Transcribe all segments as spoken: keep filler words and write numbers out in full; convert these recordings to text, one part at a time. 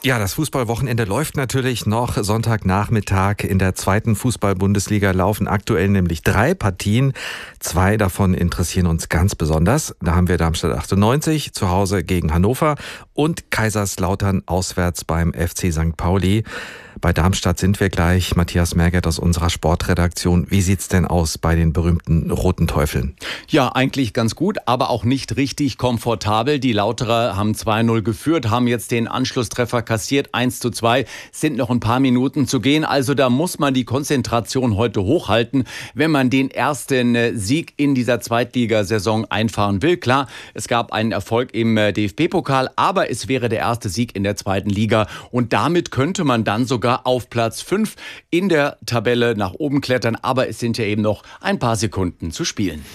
Ja, das Fußballwochenende läuft natürlich noch. Sonntagnachmittag in der zweiten Fußball-Bundesliga laufen aktuell nämlich drei Partien. Zwei davon interessieren uns ganz besonders. Da haben wir Darmstadt achtundneunzig zu Hause gegen Hannover und Kaiserslautern auswärts beim F C Sankt Pauli. Bei Darmstadt sind wir gleich. Matthias Merget aus unserer Sportredaktion. Wie sieht's denn aus bei den berühmten Roten Teufeln? Ja, eigentlich ganz gut, aber auch nicht richtig komfortabel. Die Lauterer haben zwei null geführt, haben jetzt den Anschlusstreffer kassiert, eins zu zwei. Sind noch ein paar Minuten zu gehen. Also da muss man die Konzentration heute hochhalten, wenn man den ersten Sieg in dieser Zweitligasaison einfahren will. Klar, es gab einen Erfolg im D F B-Pokal, aber es wäre der erste Sieg in der zweiten Liga. Und damit könnte man dann sogar auf Platz fünf in der Tabelle nach oben klettern. Aber es sind ja eben noch ein paar Sekunden zu spielen.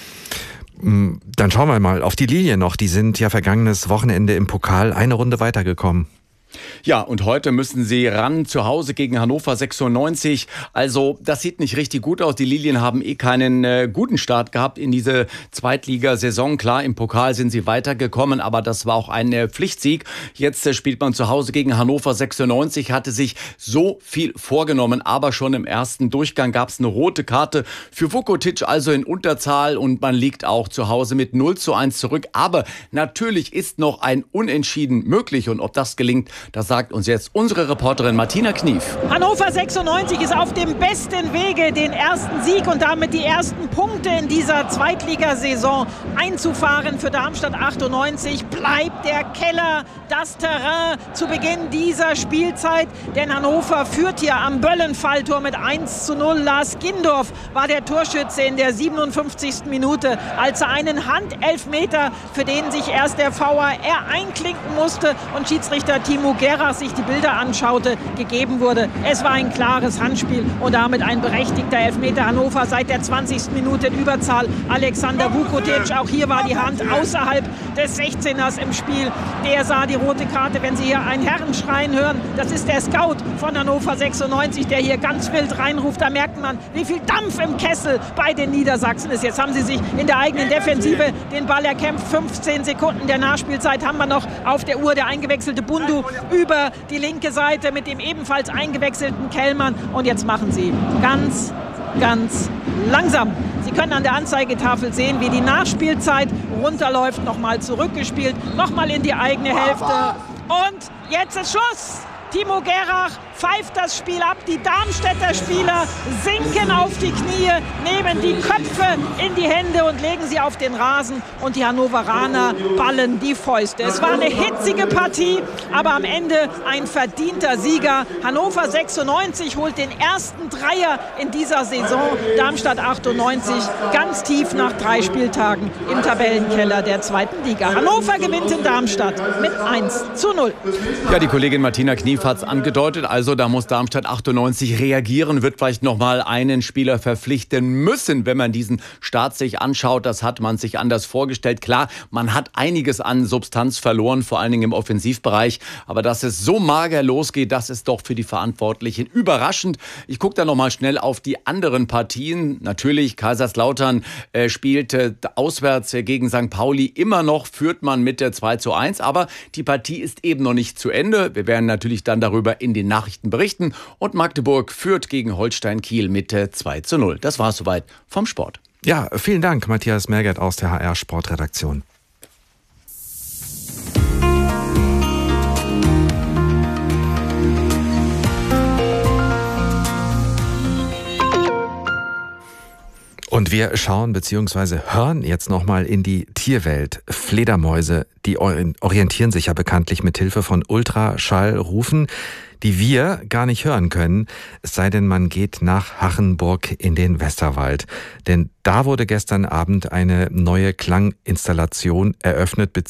Dann schauen wir mal auf die Lilie noch. Die sind ja vergangenes Wochenende im Pokal eine Runde weitergekommen. Ja, und heute müssen sie ran zu Hause gegen Hannover sechsundneunzig. Also das sieht nicht richtig gut aus. Die Lilien haben eh keinen äh, guten Start gehabt in diese Zweitligasaison. Klar, im Pokal sind sie weitergekommen, aber das war auch ein äh, Pflichtsieg. Jetzt äh, spielt man zu Hause gegen Hannover sechsundneunzig, hatte sich so viel vorgenommen, aber schon im ersten Durchgang gab es eine rote Karte für Vukotic, also in Unterzahl, und man liegt auch zu Hause mit null zu eins zurück. Aber natürlich ist noch ein Unentschieden möglich, und ob das gelingt, das sagt uns jetzt unsere Reporterin Martina Knief. Hannover sechsundneunzig ist auf dem besten Wege, den ersten Sieg und damit die ersten Punkte in dieser Zweitligasaison einzufahren. Für Darmstadt achtundneunzig bleibt der Keller das Terrain zu Beginn dieser Spielzeit. Denn Hannover führt hier am Böllenfalltor mit eins zu null. Lars Gindorf war der Torschütze in der siebenundfünfzigsten Minute, als er einen Handelfmeter, für den sich erst der V A R einklinken musste und Schiedsrichter Timo Gerach sich die Bilder anschaute, gegeben wurde. Es war ein klares Handspiel und damit ein berechtigter Elfmeter. Hannover seit der zwanzigsten Minute in Überzahl. Alexander Vukotic, auch hier war die Hand außerhalb des sechzehners im Spiel. Der sah die rote Karte. Wenn Sie hier einen Herrenschreien hören, das ist der Scout von Hannover sechsundneunzig, der hier ganz wild reinruft. Da merkt man, wie viel Dampf im Kessel bei den Niedersachsen ist. Jetzt haben sie sich in der eigenen Defensive den Ball erkämpft. fünfzehn Sekunden der Nachspielzeit haben wir noch auf der Uhr. Der eingewechselte Bundu über die linke Seite mit dem ebenfalls eingewechselten Kellmann. Und jetzt machen sie ganz, ganz langsam. Sie können an der Anzeigetafel sehen, wie die Nachspielzeit runterläuft. Nochmal zurückgespielt, nochmal in die eigene Hälfte. Und jetzt ist Schuss. Timo Gerach pfeift das Spiel ab. Die Darmstädter Spieler sinken auf die Knie, nehmen die Köpfe in die Hände und legen sie auf den Rasen. Und die Hannoveraner ballen die Fäuste. Es war eine hitzige Partie, aber am Ende ein verdienter Sieger. Hannover sechsundneunzig holt den ersten Dreier in dieser Saison. Darmstadt achtundneunzig ganz tief nach drei Spieltagen im Tabellenkeller der zweiten Liga. Hannover gewinnt in Darmstadt mit eins zu null. Ja, die Kollegin Martina Knief hat es angedeutet. Also da muss Darmstadt achtundneunzig reagieren, wird vielleicht noch mal einen Spieler verpflichten müssen, wenn man diesen Start sich anschaut. Das hat man sich anders vorgestellt. Klar, man hat einiges an Substanz verloren, vor allen Dingen im Offensivbereich. Aber dass es so mager losgeht, das ist doch für die Verantwortlichen überraschend. Ich gucke da noch mal schnell auf die anderen Partien. Natürlich, Kaiserslautern äh, spielt äh, auswärts äh, gegen Sankt Pauli. Immer noch führt man mit der zwei zu eins. Aber die Partie ist eben noch nicht zu Ende. Wir werden natürlich dann darüber in den Nachrichten berichten. Und Magdeburg führt gegen Holstein Kiel mit zwei zu null. Das war es soweit vom Sport. Ja, vielen Dank, Matthias Merget aus der H R Sportredaktion. Und wir schauen bzw. hören jetzt nochmal in die Tierwelt. Fledermäuse, die orientieren sich ja bekanntlich mit Hilfe von Ultraschallrufen, die wir gar nicht hören können, es sei denn, man geht nach Hachenburg in den Westerwald. Denn da wurde gestern Abend eine neue Klanginstallation eröffnet,